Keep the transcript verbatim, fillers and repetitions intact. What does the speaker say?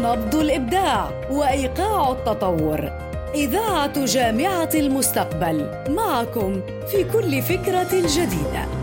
نبض الإبداع وإيقاع التطور. إذاعة جامعة المستقبل، معكم في كل فكرة جديدة.